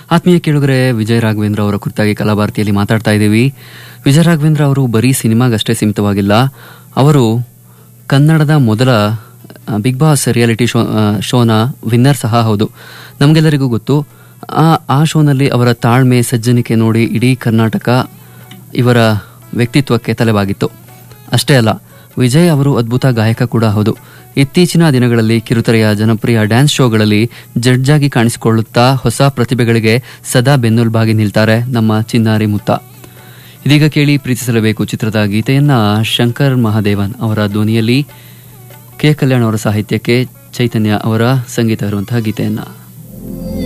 ಆತ್ಮೀಯ ಕೇಳುಗರೆ, ವಿಜಯ ರಾಘವೇಂದ್ರ ಅವರ ಕುರಿತಾಗಿ ಕಲಾಭಾರತಿಯಲ್ಲಿ ಮಾತಾಡ್ತಾ ಇದ್ದೀವಿ. ವಿಜಯ ರಾಘವೇಂದ್ರ ಅವರು ಬರೀ ಸಿನಿಮಾಗಷ್ಟೇ ಸೀಮಿತವಾಗಿಲ್ಲ. ಅವರು ಕನ್ನಡದ ಮೊದಲ ಬಿಗ್ ಬಾಸ್ ರಿಯಾಲಿಟಿ ಶೋನ ವಿನ್ನರ್ ಸಹ ಹೌದು. ನಮಗೆಲ್ಲರಿಗೂ ಗೊತ್ತು, ಆ ಶೋನಲ್ಲಿ ಅವರ ತಾಳ್ಮೆ, ಸಜ್ಜನಿಕೆ ನೋಡಿ ಇಡೀ ಕರ್ನಾಟಕ ಇವರ ವ್ಯಕ್ತಿತ್ವಕ್ಕೆ ತಲೆಬಾಗಿತ್ತು. ಅಷ್ಟೇ ಅಲ್ಲ, ವಿಜಯ್ ಅವರು ಅದ್ಭುತ ಗಾಯಕ ಕೂಡ ಹೌದು. ಇತ್ತೀಚಿನ ದಿನಗಳಲ್ಲಿ ಕಿರುತೆರೆಯ ಜನಪ್ರಿಯ ಡ್ಯಾನ್ಸ್ ಶೋಗಳಲ್ಲಿ ಜಡ್ಜ್ ಆಗಿ ಕಾಣಿಸಿಕೊಳ್ಳುತ್ತಾ ಹೊಸ ಪ್ರತಿಭೆಗಳಿಗೆ ಸದಾ ಬೆನ್ನೆಲುಬಾಗಿ ನಿಲ್ತಾರೆ ನಮ್ಮ ಚಿನ್ನಾರಿ ಮುತ್ತ. ಇದೀಗ ಕೇಳಿ ಪ್ರೀತಿಸಲೇಬೇಕು ಚಿತ್ರದ ಗೀತೆಯನ್ನ ಶಂಕರ್ ಮಹಾದೇವನ್ ಅವರ ಧ್ವನಿಯಲ್ಲಿ, ಕೆ ಕಲ್ಯಾಣ್ ಅವರ ಸಾಹಿತ್ಯಕ್ಕೆ ಚೈತನ್ಯ ಅವರ ಸಂಗೀತ ಇರುವಂತಹ ಗೀತೆಯನ್ನ.